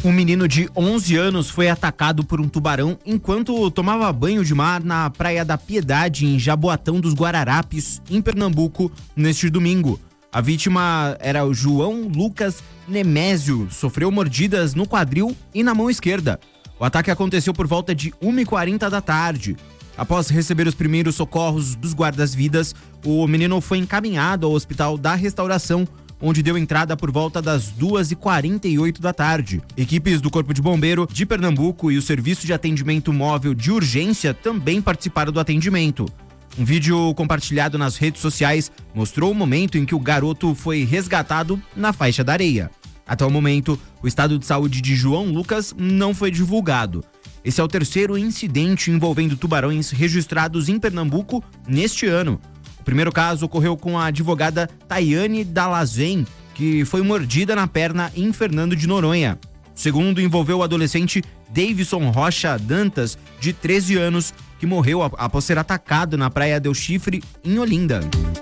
Um menino de 11 anos foi atacado por um tubarão enquanto tomava banho de mar na Praia da Piedade, em Jaboatão dos Guararapes, em Pernambuco, neste domingo. A vítima era o João Lucas Nemésio, sofreu mordidas no quadril e na mão esquerda. O ataque aconteceu por volta de 1h40 da tarde. Após receber os primeiros socorros dos guardas-vidas, o menino foi encaminhado ao Hospital da Restauração, onde deu entrada por volta das 2h48 da tarde. Equipes do Corpo de Bombeiro de Pernambuco e o Serviço de Atendimento Móvel de Urgência também participaram do atendimento. Um vídeo compartilhado nas redes sociais mostrou o momento em que o garoto foi resgatado na faixa da areia. Até o momento, o estado de saúde de João Lucas não foi divulgado. Esse é o terceiro incidente envolvendo tubarões registrados em Pernambuco neste ano. O primeiro caso ocorreu com a advogada Tayane Dalazen, que foi mordida na perna em Fernando de Noronha. O segundo envolveu o adolescente Davidson Rocha Dantas, de 13 anos, que morreu após ser atacado na Praia del Chifre, em Olinda.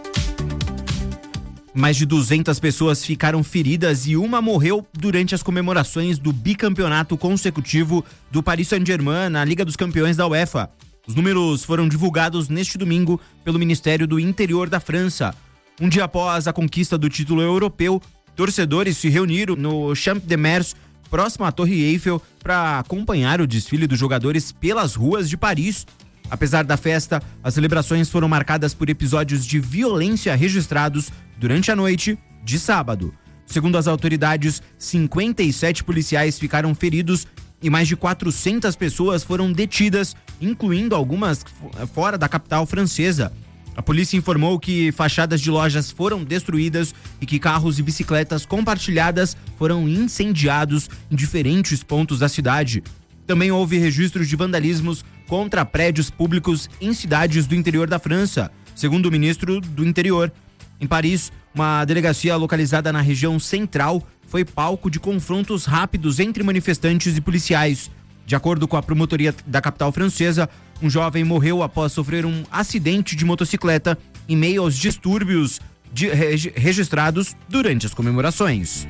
Mais de 200 pessoas ficaram feridas e uma morreu durante as comemorações do bicampeonato consecutivo do Paris Saint-Germain na Liga dos Campeões da UEFA. Os números foram divulgados neste domingo pelo Ministério do Interior da França. Um dia após a conquista do título europeu, torcedores se reuniram no Champ de Mars, próximo à Torre Eiffel, para acompanhar o desfile dos jogadores pelas ruas de Paris. Apesar da festa, as celebrações foram marcadas por episódios de violência registrados durante a noite de sábado. Segundo as autoridades, 57 policiais ficaram feridos e mais de 400 pessoas foram detidas, incluindo algumas fora da capital francesa. A polícia informou que fachadas de lojas foram destruídas e que carros e bicicletas compartilhadas foram incendiados em diferentes pontos da cidade. Também houve registros de vandalismos contra prédios públicos em cidades do interior da França, segundo o ministro do Interior. Em Paris, uma delegacia localizada na região central foi palco de confrontos rápidos entre manifestantes e policiais. De acordo com a promotoria da capital francesa, um jovem morreu após sofrer um acidente de motocicleta em meio aos distúrbios registrados durante as comemorações.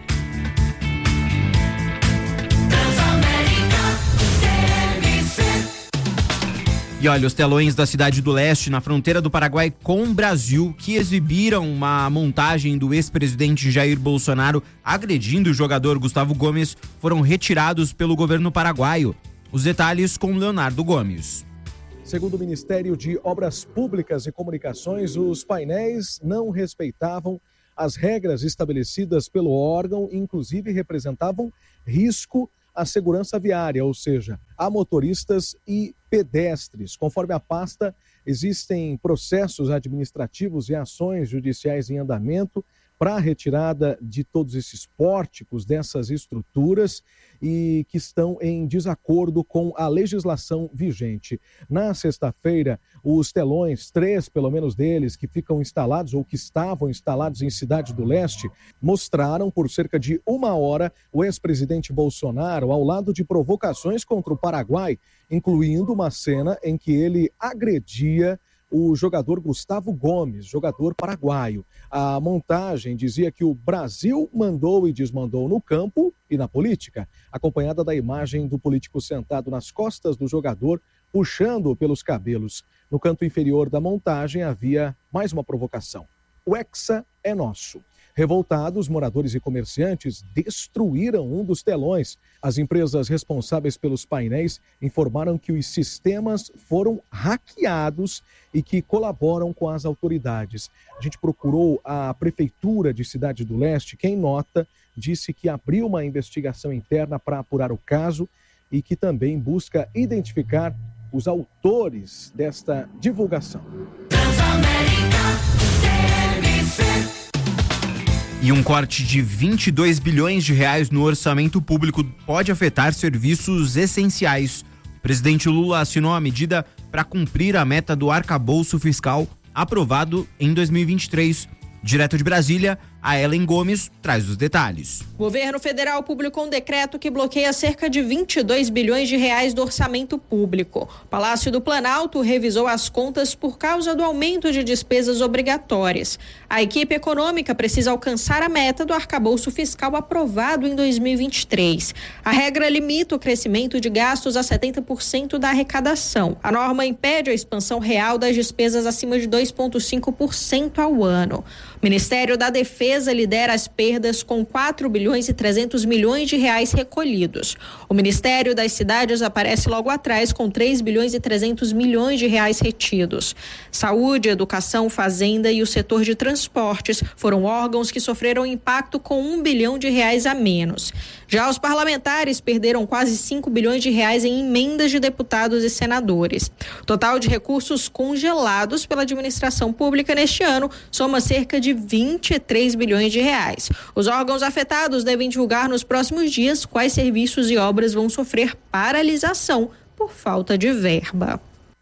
E olha, os telões da Cidade do Leste, na fronteira do Paraguai com o Brasil, que exibiram uma montagem do ex-presidente Jair Bolsonaro agredindo o jogador Gustavo Gomes, foram retirados pelo governo paraguaio. Os detalhes com Leonardo Gomes. Segundo o Ministério de Obras Públicas e Comunicações, os painéis não respeitavam as regras estabelecidas pelo órgão e, inclusive, representavam risco à segurança viária, ou seja, a motoristas e pedestres. Conforme a pasta, existem processos administrativos e ações judiciais em andamento para a retirada de todos esses pórticos, dessas estruturas, e que estão em desacordo com a legislação vigente. Na sexta-feira, os telões, 3 pelo menos deles, que ficam instalados ou que estavam instalados em Cidade do Leste, mostraram por cerca de 1 hora o ex-presidente Bolsonaro ao lado de provocações contra o Paraguai, incluindo uma cena em que ele agredia o jogador Gustavo Gomes, jogador paraguaio. A montagem dizia que o Brasil mandou e desmandou no campo e na política, acompanhada da imagem do político sentado nas costas do jogador, puxando-o pelos cabelos. No canto inferior da montagem havia mais uma provocação. O Hexa é nosso. Revoltados, moradores e comerciantes destruíram um dos telões. As empresas responsáveis pelos painéis informaram que os sistemas foram hackeados e que colaboram com as autoridades. A gente procurou a Prefeitura de Cidade do Leste, que em nota disse que abriu uma investigação interna para apurar o caso e que também busca identificar os autores desta divulgação. E um corte de 22 bilhões de reais no orçamento público pode afetar serviços essenciais. O presidente Lula assinou a medida para cumprir a meta do arcabouço fiscal aprovado em 2023. Direto de Brasília, A Ellen Gomes traz os detalhes. O governo federal publicou um decreto que bloqueia cerca de 22 bilhões de reais do orçamento público. O Palácio do Planalto revisou as contas por causa do aumento de despesas obrigatórias. A equipe econômica precisa alcançar a meta do arcabouço fiscal aprovado em 2023. A regra limita o crescimento de gastos a 70% da arrecadação. A norma impede a expansão real das despesas acima de 2,5% ao ano. O Ministério da Defesa lidera as perdas com 4 bilhões e 300 milhões de reais recolhidos. O Ministério das Cidades aparece logo atrás com 3 bilhões e 300 milhões de reais retidos. Saúde, educação, fazenda e o setor de transportes foram órgãos que sofreram impacto com 1 bilhão de reais a menos. Já os parlamentares perderam quase 5 bilhões de reais em emendas de deputados e senadores. O total de recursos congelados pela administração pública neste ano soma cerca de 23 bilhões de reais. Os órgãos afetados devem divulgar nos próximos dias quais serviços e obras vão sofrer paralisação por falta de verba.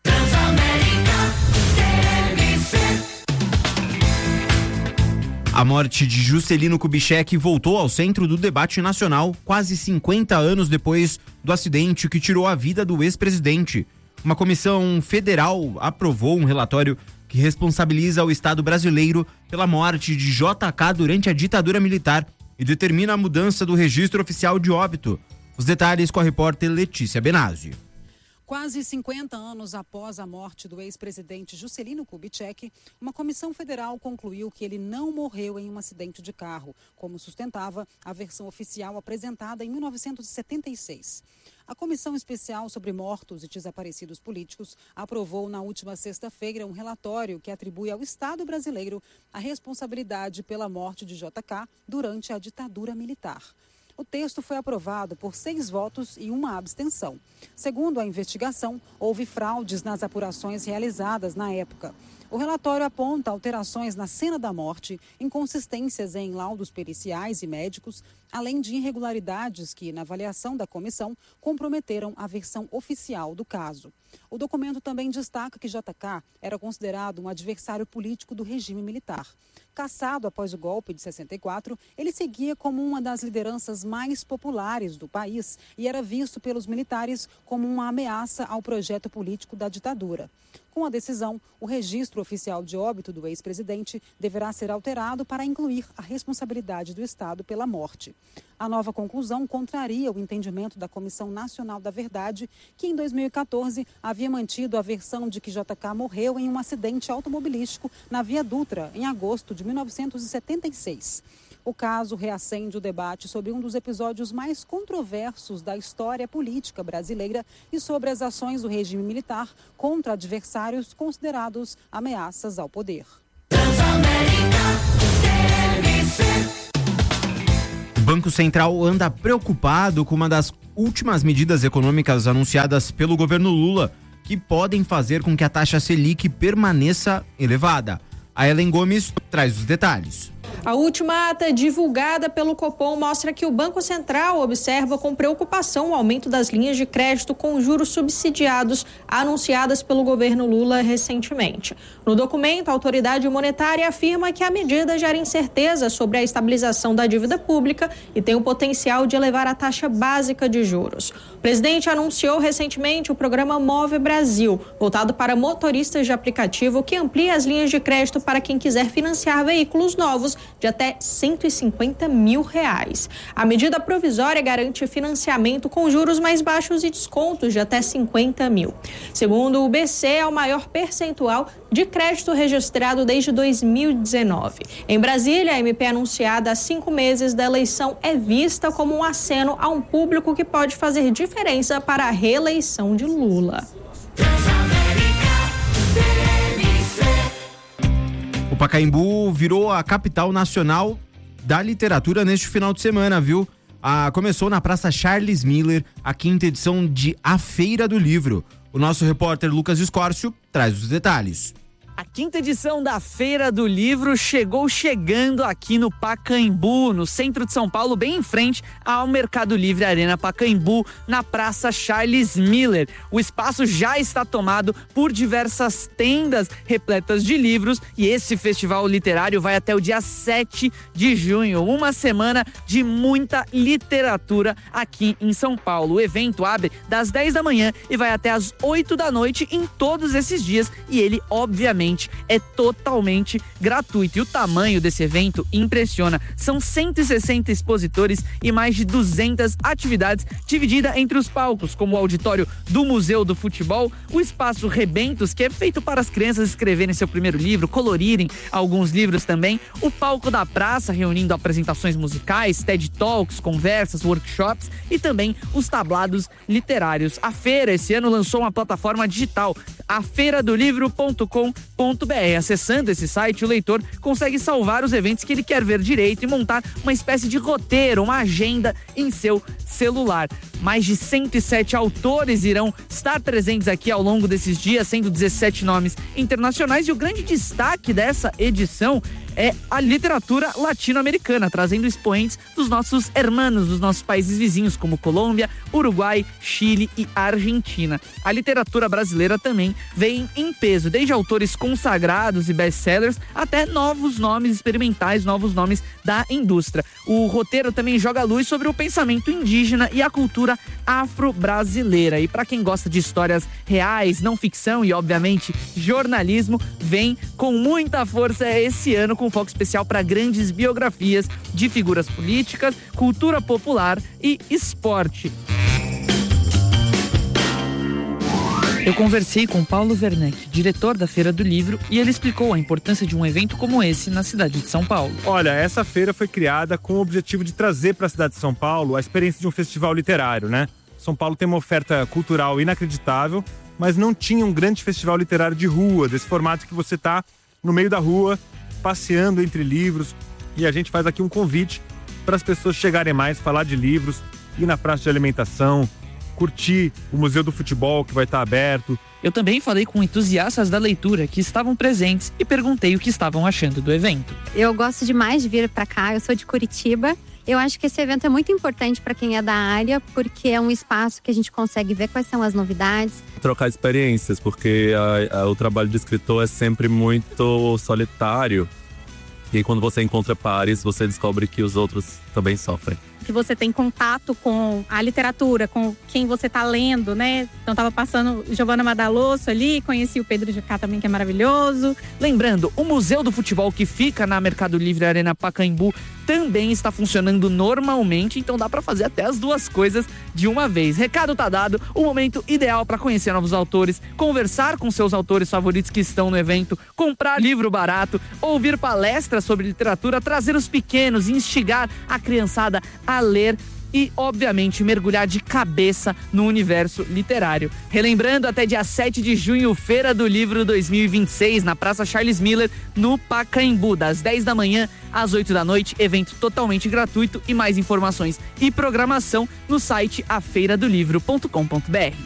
A morte de Juscelino Kubitschek voltou ao centro do debate nacional quase 50 anos depois do acidente que tirou a vida do ex-presidente. Uma comissão federal aprovou um relatório que responsabiliza o Estado brasileiro pela morte de JK durante a ditadura militar e determina a mudança do registro oficial de óbito. Os detalhes com a repórter Letícia Benazzi. Quase 50 anos após a morte do ex-presidente Juscelino Kubitschek, uma comissão federal concluiu que ele não morreu em um acidente de carro, como sustentava a versão oficial apresentada em 1976. A Comissão Especial sobre Mortos e Desaparecidos Políticos aprovou na última sexta-feira um relatório que atribui ao Estado brasileiro a responsabilidade pela morte de JK durante a ditadura militar. O texto foi aprovado por 6 votos e 1 abstenção. Segundo a investigação, houve fraudes nas apurações realizadas na época. O relatório aponta alterações na cena da morte, inconsistências em laudos periciais e médicos, além de irregularidades que, na avaliação da comissão, comprometeram a versão oficial do caso. O documento também destaca que JK era considerado um adversário político do regime militar. Cassado após o golpe de 64, ele seguia como uma das lideranças mais populares do país e era visto pelos militares como uma ameaça ao projeto político da ditadura. Com a decisão, o registro oficial de óbito do ex-presidente deverá ser alterado para incluir a responsabilidade do Estado pela morte. A nova conclusão contraria o entendimento da Comissão Nacional da Verdade, que em 2014 havia mantido a versão de que JK morreu em um acidente automobilístico na Via Dutra, em agosto de 1976. O caso reacende o debate sobre um dos episódios mais controversos da história política brasileira e sobre as ações do regime militar contra adversários considerados ameaças ao poder. O Banco Central anda preocupado com uma das últimas medidas econômicas anunciadas pelo governo Lula, que podem fazer com que a taxa Selic permaneça elevada. A Ellen Gomes traz os detalhes. A última ata divulgada pelo Copom mostra que o Banco Central observa com preocupação o aumento das linhas de crédito com juros subsidiados anunciadas pelo governo Lula recentemente. No documento, a autoridade monetária afirma que a medida gera incerteza sobre a estabilização da dívida pública e tem o potencial de elevar a taxa básica de juros. O presidente anunciou recentemente o programa Move Brasil, voltado para motoristas de aplicativo, que amplia as linhas de crédito para quem quiser financiar veículos novos de até R$150 mil. A medida provisória garante financiamento com juros mais baixos e descontos de até R$50 mil. Segundo o BC, é o maior percentual de crédito registrado desde 2019. Em Brasília, a MP anunciada há 5 meses da eleição é vista como um aceno a um público que pode fazer diferença para a reeleição de Lula. O Pacaembu virou a capital nacional da literatura neste final de semana, viu? Começou na Praça Charles Miller a 5ª edição de A Feira do Livro. O nosso repórter Lucas Escórcio traz os detalhes. A 5ª edição da Feira do Livro chegando aqui no Pacaembu, no centro de São Paulo, bem em frente ao Mercado Livre Arena Pacaembu, na Praça Charles Miller. O espaço já está tomado por diversas tendas repletas de livros e esse festival literário vai até o dia 7 de junho, uma semana de muita literatura aqui em São Paulo. O evento abre das 10 da manhã e vai até as 8 da noite em todos esses dias e ele, obviamente, é totalmente gratuito. E o tamanho desse evento impressiona. São 160 expositores e mais de 200 atividades divididas entre os palcos, como o auditório do Museu do Futebol, o espaço Rebentos, que é feito para as crianças escreverem seu primeiro livro, colorirem alguns livros também, o palco da praça, reunindo apresentações musicais, TED Talks, conversas, workshops e também os tablados literários. A feira esse ano lançou uma plataforma digital, afeiradolivro.com.br. Acessando esse site, o leitor consegue salvar os eventos que ele quer ver direito e montar uma espécie de roteiro, uma agenda em seu celular. Mais de 107 autores irão estar presentes aqui ao longo desses dias, sendo 17 nomes internacionais, e o grande destaque dessa edição é a literatura latino-americana, trazendo expoentes dos nossos hermanos, dos nossos países vizinhos, como Colômbia, Uruguai, Chile e Argentina. A literatura brasileira também vem em peso, desde autores consagrados e best-sellers até novos nomes experimentais, novos nomes da indústria. O roteiro também joga luz sobre o pensamento indígena e a cultura afro-brasileira. E para quem gosta de histórias reais, não ficção e, obviamente, jornalismo, vem com muita força esse ano, com foco especial para grandes biografias de figuras políticas, cultura popular e esporte. Eu conversei com Paulo Werneck, diretor da Feira do Livro, e ele explicou a importância de um evento como esse na cidade de São Paulo. Olha, essa feira foi criada com o objetivo de trazer para a cidade de São Paulo a experiência de um festival literário, né? São Paulo tem uma oferta cultural inacreditável, mas não tinha um grande festival literário de rua, desse formato que você está no meio da rua, passeando entre livros, e a gente faz aqui um convite para as pessoas chegarem mais, falar de livros, ir na praça de alimentação, curtir o Museu do Futebol, que vai estar aberto. Eu também falei com entusiastas da leitura que estavam presentes e perguntei o que estavam achando do evento. Eu gosto demais de vir para cá, eu sou de Curitiba. Eu acho que esse evento é muito importante para quem é da área, porque é um espaço que a gente consegue ver quais são as novidades. Trocar experiências, porque o trabalho de escritor é sempre muito solitário. E quando você encontra pares, você descobre que os outros também sofrem. Que você tem contato com a literatura, com quem você está lendo, né? Então tava passando Giovanna Madalosso ali, conheci o Pedro Jucá também, que é maravilhoso. Lembrando, o Museu do Futebol, que fica na Mercado Livre Arena Pacaembu, também está funcionando normalmente, então dá para fazer até as duas coisas de uma vez. Recado tá dado, o momento ideal para conhecer novos autores, conversar com seus autores favoritos que estão no evento, comprar livro barato, ouvir palestras sobre literatura, trazer os pequenos, instigar a criançada a ler e, obviamente, mergulhar de cabeça no universo literário. Relembrando, até dia 7 de junho, Feira do Livro 2026, na Praça Charles Miller, no Pacaembu, das 10 da manhã às 8 da noite, evento totalmente gratuito, e mais informações e programação no site afeiradolivro.com.br.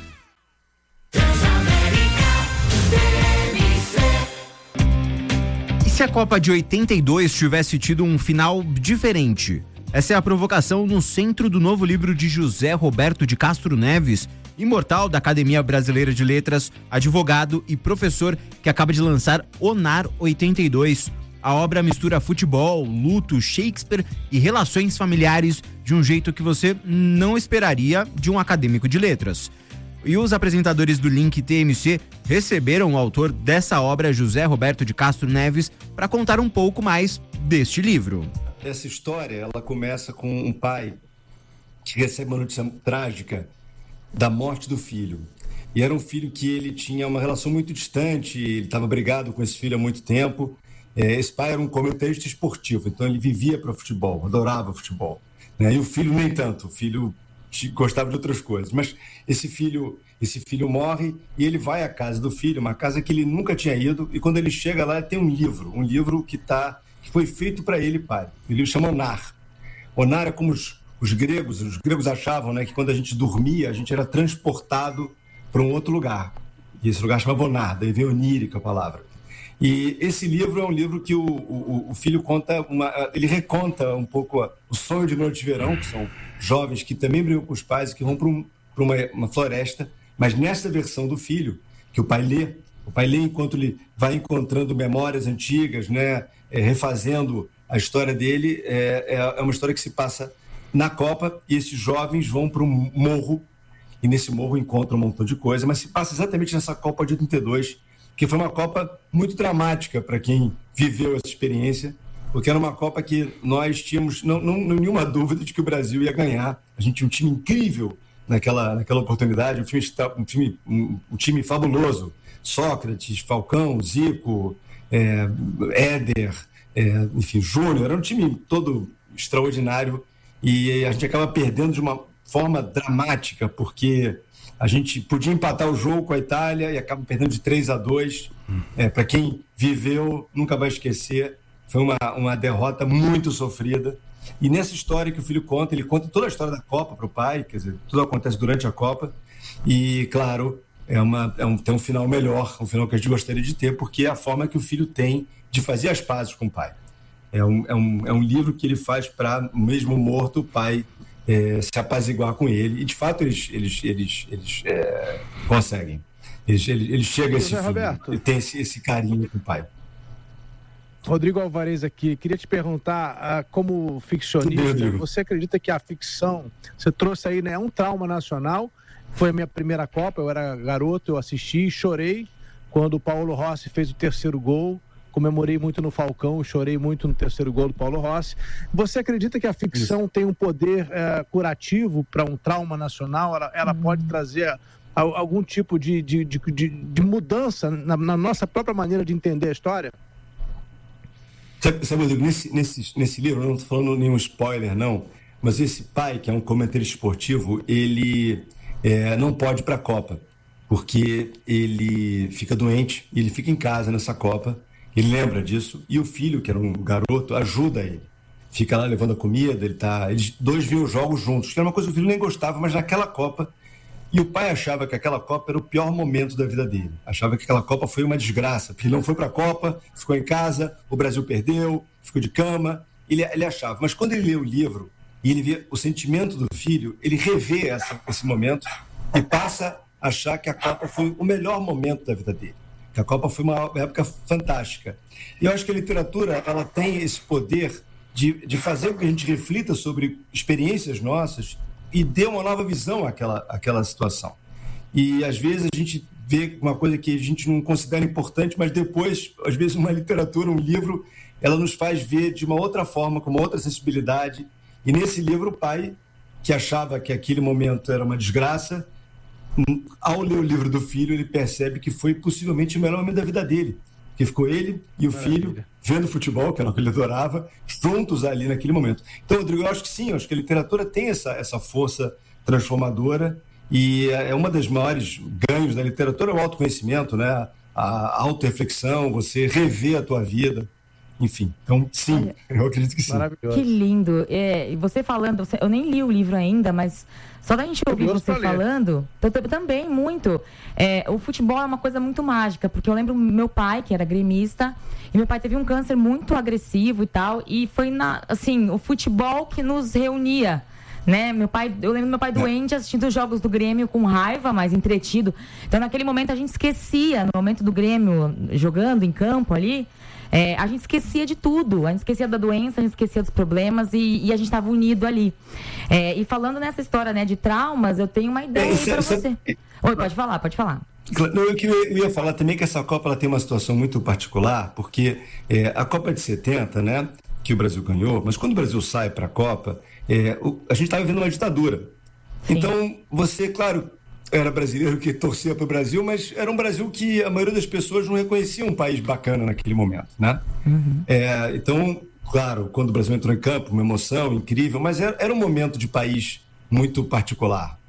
E se a Copa de 82 tivesse tido um final diferente? Essa é a provocação no centro do novo livro de José Roberto de Castro Neves, imortal da Academia Brasileira de Letras, advogado e professor, que acaba de lançar Onar 82. A obra mistura futebol, luto, Shakespeare e relações familiares de um jeito que você não esperaria de um acadêmico de letras. E os apresentadores do Link TMC receberam o autor dessa obra, José Roberto de Castro Neves, para contar um pouco mais deste livro. Essa história, ela começa com um pai que recebe uma notícia trágica da morte do filho. E era um filho que ele tinha uma relação muito distante, ele estava brigado com esse filho há muito tempo. Esse pai era um comentarista esportivo, então ele vivia para futebol, adorava futebol. E o filho nem tanto, o filho gostava de outras coisas. Mas esse filho morre e ele vai à casa do filho, uma casa que ele nunca tinha ido, e quando ele chega lá tem um livro que foi feito para ele, pai. O livro chama Onar. Onar é como os gregos achavam, né, que quando a gente dormia, a gente era transportado para um outro lugar. E esse lugar chamava Onar, daí veio onírica a palavra. E esse livro é um livro que o filho ele reconta um pouco o sonho de noite de verão, que são jovens que também brigam com os pais e que vão para uma floresta, mas nessa versão do filho, que o pai lê enquanto ele vai encontrando memórias antigas, né, refazendo a história dele, é uma história que se passa na Copa, e esses jovens vão para um morro, e nesse morro encontram um montão de coisa, mas se passa exatamente nessa Copa de 82, que foi uma Copa muito dramática para quem viveu essa experiência, porque era uma Copa que nós tínhamos não nenhuma dúvida de que o Brasil ia ganhar. A gente tinha um time incrível naquela oportunidade, um time fabuloso. Sócrates, Falcão, Zico, Éder, enfim, Júnior, era um time todo extraordinário, e a gente acaba perdendo de uma forma dramática, porque a gente podia empatar o jogo com a Itália e acaba perdendo de 3-2. Para quem viveu, nunca vai esquecer. Foi uma derrota muito sofrida. E nessa história que o filho conta, ele conta toda a história da Copa para o pai, quer dizer, tudo acontece durante a Copa. E, claro, tem um final melhor, um final que a gente gostaria de ter, porque é a forma que o filho tem de fazer as pazes com o pai. É um livro que ele faz para, mesmo morto, o pai se apaziguar com ele, e de fato eles conseguem. Ele chega a esse fim, ele tem esse carinho com o pai. Rodrigo Alvarez aqui, queria te perguntar, como ficcionista, você acredita que a ficção, você trouxe aí, né, um trauma nacional? Foi a minha primeira Copa, eu era garoto, eu assisti, chorei quando o Paulo Rossi fez o terceiro gol. Comemorei muito no Falcão, chorei muito no terceiro gol do Paulo Rossi. Você acredita que a ficção tem um poder curativo para um trauma nacional? Ela pode trazer algum tipo de mudança na nossa própria maneira de entender a história? Sabe, Rodrigo, nesse livro, eu não estou falando nenhum spoiler, não, mas esse pai, que é um comentarista esportivo, ele não pode ir para a Copa, porque ele fica doente e ele fica em casa nessa Copa. Ele lembra disso, e o filho, que era um garoto, ajuda ele. Fica lá levando a comida, eles dois viam os jogos juntos, que era uma coisa que o filho nem gostava, mas naquela Copa, e o pai achava que aquela Copa era o pior momento da vida dele. Achava que aquela Copa foi uma desgraça, porque ele não foi para a Copa, ficou em casa, o Brasil perdeu, ficou de cama, ele achava. Mas quando ele lê o livro, e ele vê o sentimento do filho, ele revê esse momento e passa a achar que a Copa foi o melhor momento da vida dele. A Copa foi uma época fantástica. E eu acho que a literatura, ela tem esse poder de fazer com que a gente reflita sobre experiências nossas e dê uma nova visão àquela situação. E, às vezes, a gente vê uma coisa que a gente não considera importante, mas depois, às vezes, uma literatura, um livro, ela nos faz ver de uma outra forma, com uma outra sensibilidade. E, nesse livro, o pai, que achava que aquele momento era uma desgraça, ao ler o livro do filho, ele percebe que foi possivelmente o melhor momento da vida dele. Que ficou ele e o filho vendo futebol, que era o que ele adorava, juntos ali naquele momento. Então, Rodrigo, eu acho que sim, eu acho que a literatura tem essa força transformadora, e é uma das maiores ganhos da literatura, é o autoconhecimento, né? A autorreflexão, você rever a tua vida. Enfim, então sim, eu acredito que sim. Que lindo. E você falando, eu nem li o livro ainda, mas só da gente ouvir você falando, também muito. O futebol é uma coisa muito mágica, porque eu lembro meu pai, que era gremista, e meu pai teve um câncer muito agressivo e tal, e foi o futebol que nos reunia. Né? Eu lembro meu pai doente, assistindo os jogos do Grêmio com raiva, mas entretido. Então, naquele momento, a gente esquecia, no momento do Grêmio, jogando em campo ali, a gente esquecia de tudo. A gente esquecia da doença, a gente esquecia dos problemas, e a gente estava unido ali. E falando nessa história, né, de traumas, eu tenho uma ideia aí para você. Oi, pode falar. Eu ia falar também que essa Copa ela tem uma situação muito particular, porque a Copa de 70, né, que o Brasil ganhou, mas quando o Brasil sai para a Copa, a gente estava vivendo uma ditadura. Sim. Então, você, claro, era brasileiro que torcia para o Brasil, mas era um Brasil que a maioria das pessoas não reconhecia um país bacana naquele momento, né? Uhum. Então, claro, quando o Brasil entrou em campo, uma emoção incrível, mas era um momento de país muito particular.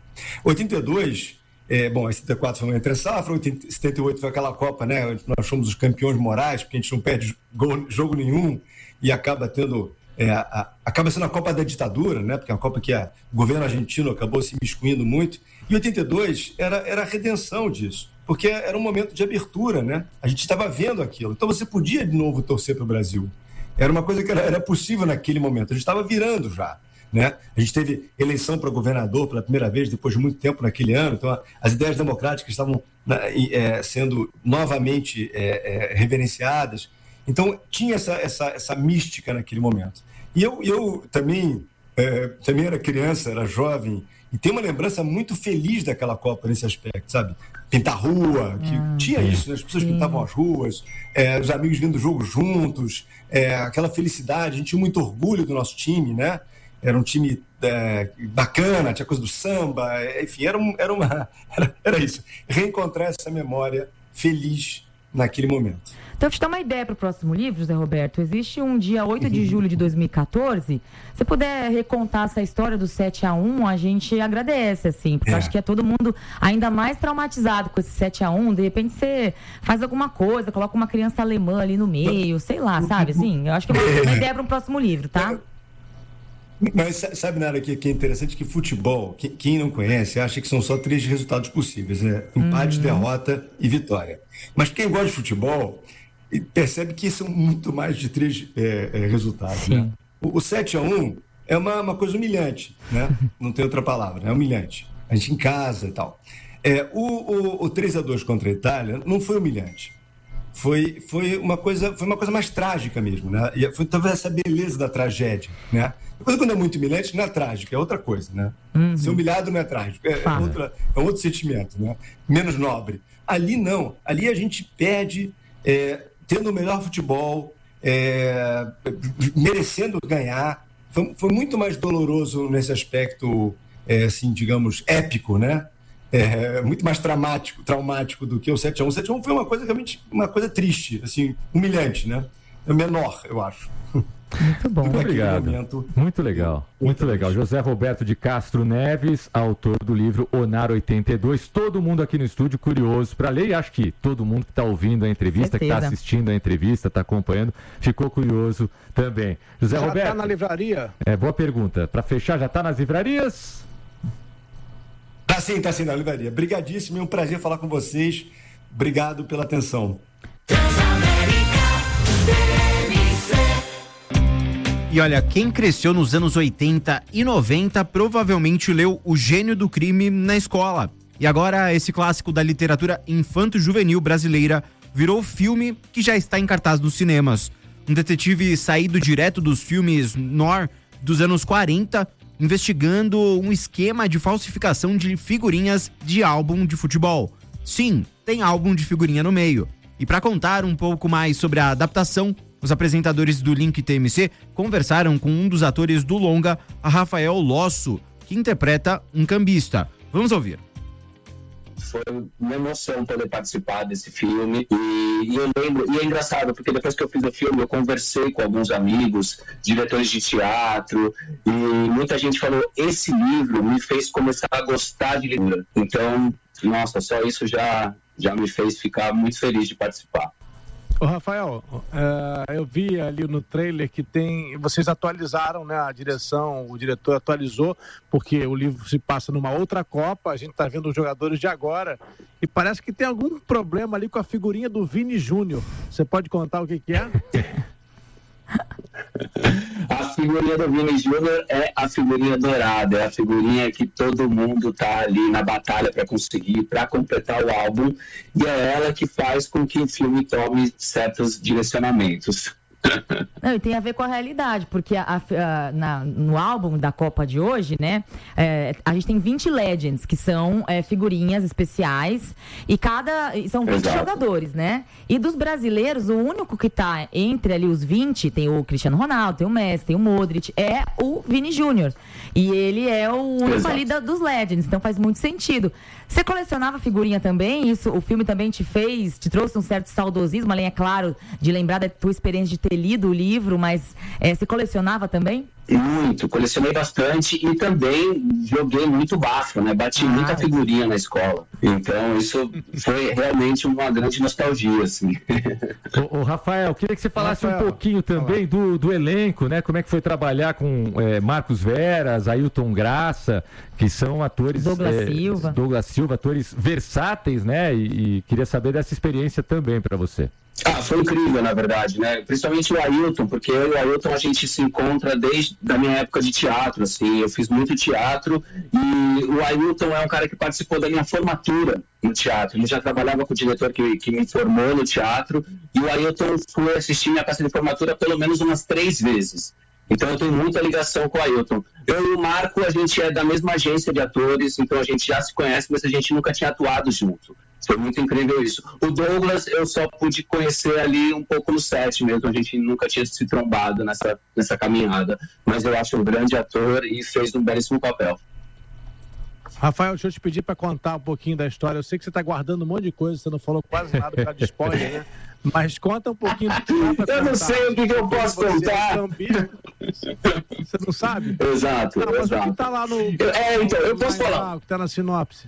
82, em 74 foi uma entre-safra, 78 foi aquela Copa, né? Nós fomos os campeões morais, porque a gente não perde jogo nenhum e acaba tendo... acaba sendo a Copa da ditadura, né? Porque é uma Copa que o governo argentino acabou se miscuindo muito. E 82 era a redenção disso. porque era um momento de abertura, né? A gente estava vendo aquilo. Então você podia de novo torcer para o Brasil. Era uma coisa que era possível naquele momento. A gente estava virando já, né? A gente teve eleição para governador pela primeira vez depois de muito tempo naquele ano. Então as ideias democráticas estavam sendo novamente reverenciadas. Então tinha essa mística naquele momento. E eu também era criança, era jovem, e tenho uma lembrança muito feliz daquela Copa nesse aspecto, sabe? Pintar rua, que tinha isso, né? As pessoas pintavam as ruas, os amigos vindo do jogo juntos, aquela felicidade, a gente tinha muito orgulho do nosso time, né? Era um time bacana, tinha coisa do samba, enfim, era isso. Reencontrar essa memória feliz naquele momento. Então, eu te dar uma ideia para o próximo livro, José Roberto. Existe um dia 8 de julho de 2014. Se puder recontar essa história do 7-1, a gente agradece, assim. Porque eu acho que é todo mundo ainda mais traumatizado com esse 7-1. De repente você faz alguma coisa, coloca uma criança alemã ali no meio, sei lá, sabe? Assim, eu acho que é uma ideia para um próximo livro, tá? Mas sabe, Nara, que é interessante que futebol, quem não conhece, acha que são só 3 resultados possíveis, né? Empate, derrota e vitória. Mas quem gosta de futebol percebe que são muito mais de 3 resultados, né? O 7-1 é uma coisa humilhante, né? Não tem outra palavra, é humilhante. A gente em casa e tal. O 3-2 contra a Itália não foi humilhante. Foi uma coisa mais trágica mesmo, né? E foi talvez essa beleza da tragédia, né? Depois, quando é muito humilhante, não é trágico, é outra coisa, né? Ser humilhado não é trágico, é outro sentimento, né? Menos nobre. Ali não, ali a gente perde tendo o melhor futebol, merecendo ganhar. Foi muito mais doloroso nesse aspecto, assim, digamos, épico, né? Muito mais traumático do que o 7-1. O 7-1 foi uma coisa realmente, uma coisa triste, assim, humilhante, né? Menor, eu acho. Muito bom. Muito obrigado. Muito legal. Muito legal. José Roberto de Castro Neves, autor do livro Onar 82. Todo mundo aqui no estúdio curioso para ler, e acho que todo mundo que está ouvindo a entrevista, que está assistindo a entrevista, está acompanhando, ficou curioso também. José Roberto. Já está na livraria? Boa pergunta. Para fechar, já está nas livrarias? Tá sim, na livraria. Brigadíssimo, é um prazer falar com vocês. Obrigado pela atenção. E olha, quem cresceu nos anos 80 e 90 provavelmente leu O Gênio do Crime na escola. E agora esse clássico da literatura infanto-juvenil brasileira virou filme que já está em cartaz nos cinemas. Um detetive saído direto dos filmes noir dos anos 40, investigando um esquema de falsificação de figurinhas de álbum de futebol. Sim, tem álbum de figurinha no meio. E para contar um pouco mais sobre a adaptação, os apresentadores do Link TMC conversaram com um dos atores do longa, a Rafael Losso, que interpreta um cambista. Vamos ouvir. Foi uma emoção poder participar desse filme e eu lembro, e é engraçado porque depois que eu fiz o filme eu conversei com alguns amigos, diretores de teatro, e muita gente falou, esse livro me fez começar a gostar de leitura. Então, nossa, só isso já me fez ficar muito feliz de participar. Ô Rafael, eu vi ali no trailer que vocês atualizaram, né, a direção, o diretor atualizou, porque o livro se passa numa outra Copa, a gente tá vendo os jogadores de agora, e parece que tem algum problema ali com a figurinha do Vini Júnior. Você pode contar o que é? A figurinha do Vini Júnior é a figurinha dourada, é a figurinha que todo mundo tá ali na batalha para conseguir, para completar o álbum, e é ela que faz com que o filme tome certos direcionamentos. Não, e tem a ver com a realidade, porque no álbum da Copa de hoje, né, a gente tem 20 Legends, que são figurinhas especiais, e são 20 jogadores, né? E dos brasileiros, o único que tá entre ali os 20, tem o Cristiano Ronaldo, tem o Messi, tem o Modric, é o Vini Júnior. E ele é o único ali dos Legends, então faz muito sentido. Você colecionava figurinha também? O filme também te trouxe um certo saudosismo, além, é claro, de lembrar da tua experiência de ter ter lido o livro, mas você colecionava também? Muito, colecionei bastante e também joguei muito bafo, né? Bati muita figurinha na escola. Então isso foi realmente uma grande nostalgia, assim. Ô, Rafael, queria que você falasse um pouquinho também do elenco, né? Como é que foi trabalhar com Marcos Veras, Ailton Graça, que são atores... Douglas Silva, atores versáteis, né? E queria saber dessa experiência também para você. Foi incrível, na verdade, né? Principalmente o Ailton, porque eu e o Ailton a gente se encontra desde a minha época de teatro, assim. Eu fiz muito teatro e o Ailton é um cara que participou da minha formatura no teatro. Ele já trabalhava com o diretor que me formou no teatro e o Ailton foi assistir minha peça de formatura pelo menos umas 3 vezes. Então eu tenho muita ligação com o Ailton. Eu e o Marco, a gente é da mesma agência de atores, então a gente já se conhece, mas a gente nunca tinha atuado junto. Foi muito incrível isso. O Douglas eu só pude conhecer ali um pouco no set mesmo, a gente nunca tinha se trombado nessa caminhada. Mas eu acho um grande ator e fez um belíssimo papel. Rafael, deixa eu te pedir para contar um pouquinho da história. Eu sei que você está guardando um monte de coisa, você não falou quase nada por causa de spoiler, né? Mas conta um pouquinho do que dá pra Eu não sei o que eu posso contar. Você não sabe? Exato, mas exato. o que tá lá no... então, eu posso falar. O que tá na sinopse.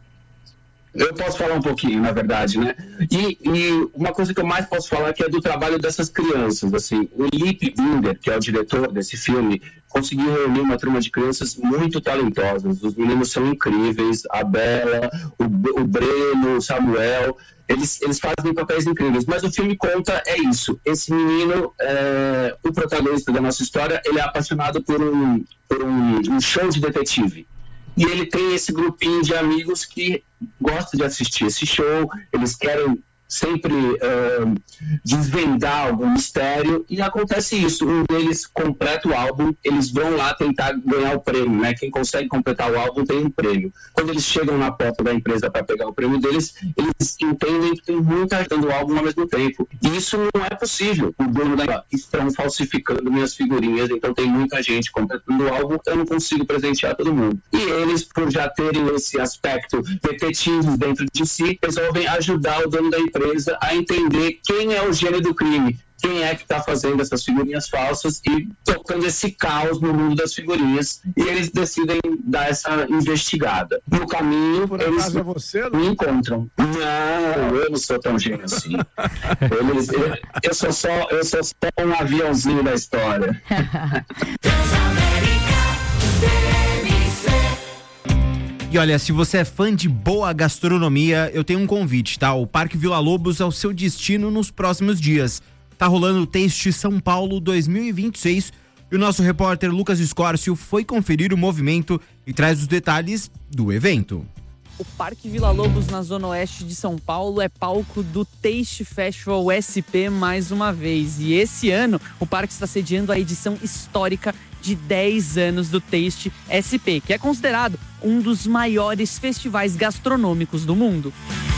Eu posso falar um pouquinho, na verdade, né? E uma coisa que eu mais posso falar que é do trabalho dessas crianças, assim. O Lipe Binder, que é o diretor desse filme, conseguiu reunir uma turma de crianças muito talentosas. Os meninos são incríveis, a Bela, o Breno, o Samuel, eles fazem papéis incríveis. Mas o filme conta isso. Esse menino, o protagonista da nossa história, ele é apaixonado por um show de detetive. E ele tem esse grupinho de amigos que gosta de assistir esse show, eles querem sempre desvendar algum mistério, e acontece isso, um deles completa o álbum, eles vão lá tentar ganhar o prêmio, né? Quem consegue completar o álbum tem um prêmio. Quando eles chegam na porta da empresa para pegar o prêmio deles, eles entendem que tem muita gente dando o álbum ao mesmo tempo, e isso não é possível. O dono da estão falsificando minhas figurinhas, então tem muita gente completando o álbum, eu não consigo presentear todo mundo. E eles, por já terem esse aspecto detetive dentro de si, resolvem ajudar o dono da empresa a entender quem é o gênio do crime, quem é que está fazendo essas figurinhas falsas e tocando esse caos no mundo das figurinhas, e eles decidem dar essa investigada. No caminho, eles me encontram. Não, eu não sou tão gênio assim. Eu sou só um aviãozinho da história. E olha, se você é fã de boa gastronomia, eu tenho um convite, tá? O Parque Vila Lobos é o seu destino nos próximos dias. Tá rolando o Taste São Paulo 2026 e o nosso repórter Lucas Escórcio foi conferir o movimento e traz os detalhes do evento. O Parque Vila Lobos, na Zona Oeste de São Paulo, é palco do Taste Festival SP mais uma vez. E esse ano, o parque está sediando a edição histórica de 10 anos do Taste SP, que é considerado um dos maiores festivais gastronômicos do mundo.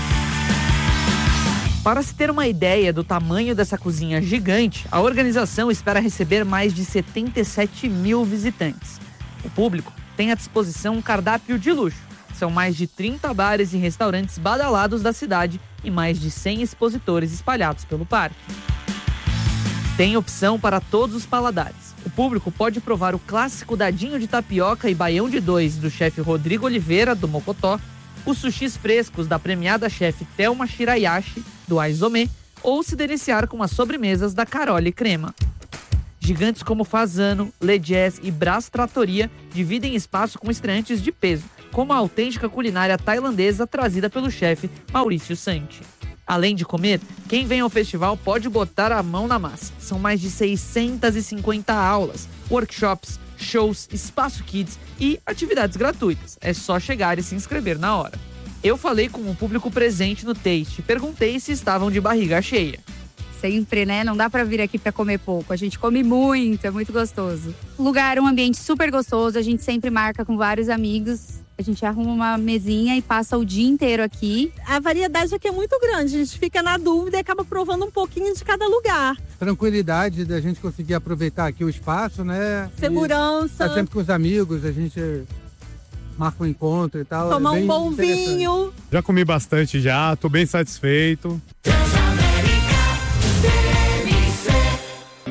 Para se ter uma ideia do tamanho dessa cozinha gigante, a organização espera receber mais de 77 mil visitantes. O público tem à disposição um cardápio de luxo. São mais de 30 bares e restaurantes badalados da cidade e mais de 100 expositores espalhados pelo parque. Tem opção para todos os paladares. O público pode provar o clássico dadinho de tapioca e baião de dois do chefe Rodrigo Oliveira, do Mocotó, os sushis frescos da premiada chefe Thelma Shirayashi, do Aizome, ou se deliciar com as sobremesas da Carole Crema. Gigantes como Fazano, Le Jazz e Brás Trattoria dividem espaço com estreantes de peso, como a autêntica culinária tailandesa trazida pelo chefe Maurício Santi. Além de comer, quem vem ao festival pode botar a mão na massa. São mais de 650 aulas, workshops, shows, espaço kids e atividades gratuitas. É só chegar e se inscrever na hora. Eu falei com o público presente no Taste e perguntei se estavam de barriga cheia. Sempre, né? Não dá pra vir aqui pra comer pouco. A gente come muito, é muito gostoso. O lugar é um ambiente super gostoso, a gente sempre marca com vários amigos. A gente arruma uma mesinha e passa o dia inteiro aqui. A variedade aqui é muito grande, a gente fica na dúvida e acaba provando um pouquinho de cada lugar. Tranquilidade da gente conseguir aproveitar aqui o espaço, né? Segurança. Tá sempre com os amigos, a gente marca um encontro e tal. Tomar um bom vinho. Já comi bastante já, tô bem satisfeito.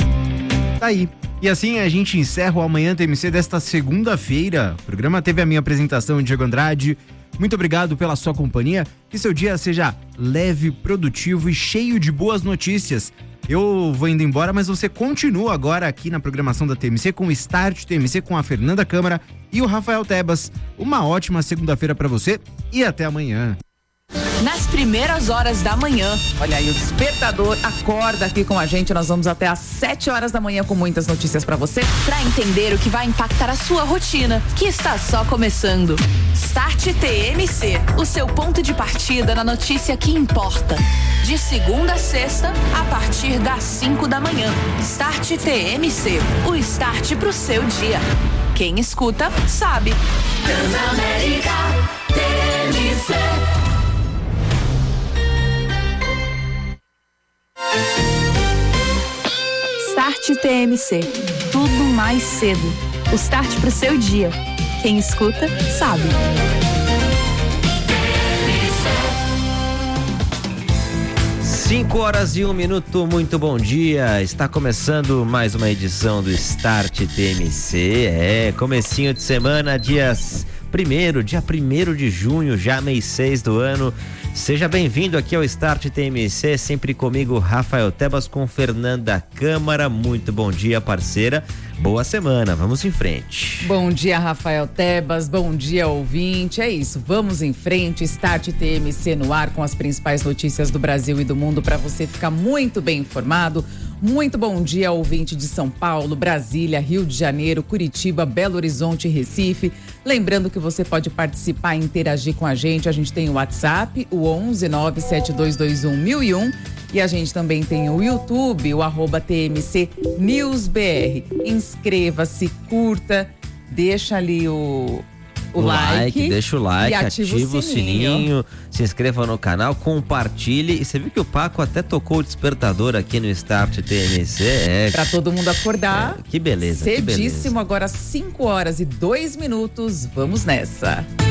Tá aí. E assim a gente encerra o Amanhã TMC desta segunda-feira. O programa teve a minha apresentação, Diego Andrade. Muito obrigado pela sua companhia. Que seu dia seja leve, produtivo e cheio de boas notícias. Eu vou indo embora, mas você continua agora aqui na programação da TMC com o Start TMC com a Fernanda Câmara e o Rafael Tebas. Uma ótima segunda-feira para você e até amanhã. Nas primeiras horas da manhã. Olha aí, o Despertador acorda aqui com a gente. Nós vamos até às 7 horas da manhã com muitas notícias pra você. Pra entender o que vai impactar a sua rotina, que está só começando. Start TMC, o seu ponto de partida na notícia que importa. De segunda a sexta, a partir das 5 da manhã. Start TMC, o start pro seu dia. Quem escuta, sabe. Transamérica TMC. Start TMC. Tudo mais cedo. O start pro seu dia. Quem escuta, sabe. 5h01, muito bom dia. Está começando mais uma edição do Start TMC. Comecinho de semana, dia 1º de junho, já mês 6 do ano. Seja bem-vindo aqui ao Start TMC, sempre comigo, Rafael Tebas, com Fernanda Câmara. Muito bom dia, parceira. Boa semana, vamos em frente. Bom dia, Rafael Tebas, bom dia, ouvinte. É isso, vamos em frente. Start TMC no ar com as principais notícias do Brasil e do mundo para você ficar muito bem informado. Muito bom dia, ouvinte de São Paulo, Brasília, Rio de Janeiro, Curitiba, Belo Horizonte e Recife. Lembrando que você pode participar e interagir com a gente. A gente tem o WhatsApp, o 11 97221 1001. E a gente também tem o YouTube, o @TMC News BR. Inscreva-se, curta, deixa ali o like, deixa o like, e ativa o sininho, se inscreva no canal, compartilhe. E você viu que o Paco até tocou o despertador aqui no Start TMC. Pra todo mundo acordar. Que beleza, cedíssimo, que beleza. Agora 5h02. Vamos nessa.